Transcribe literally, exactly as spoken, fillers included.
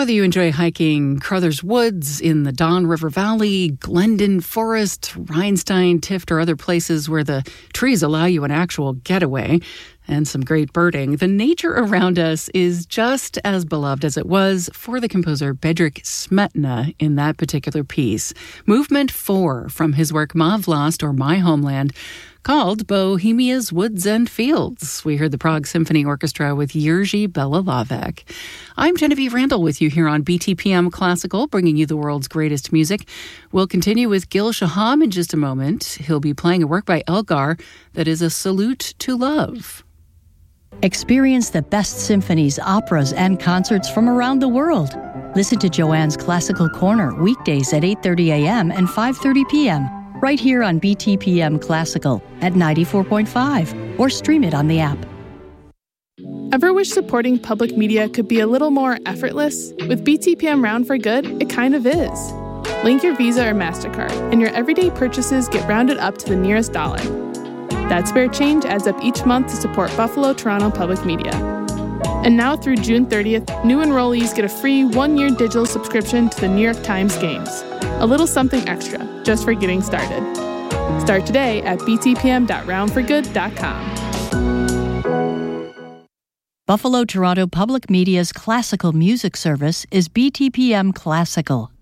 Whether you enjoy hiking Crothers Woods in the Don River Valley, Glendon Forest, Rhinestein, Tift, or other places where the trees allow you an actual getaway and some great birding, the nature around us is just as beloved as it was for the composer Bedřich Smetana in that particular piece. Movement four from his work Ma Vlast, or My Homeland, called Bohemia's Woods and Fields. We heard the Prague Symphony Orchestra with Jiří Bělohlávek. I'm Genevieve Randall with you here on B T P M Classical, bringing you the world's greatest music. We'll continue with Gil Shaham in just a moment. He'll be playing a work by Elgar that is a salute to love. Experience the best symphonies, operas, and concerts from around the world. Listen to Joanne's Classical Corner weekdays at eight thirty a.m. and five thirty p.m. right here on B T P M Classical at ninety-four point five, or stream it on the app. Ever wish supporting public media could be a little more effortless? With B T P M Round for Good, it kind of is. Link your Visa or MasterCard, and your everyday purchases get rounded up to the nearest dollar. That spare change adds up each month to support Buffalo Toronto Public Media. And now through June thirtieth, new enrollees get a free one-year digital subscription to the New York Times Games. A little something extra, just for getting started. Start today at b t p m dot round for good dot com. Buffalo Toronto Public Media's classical music service is B T P M Classical.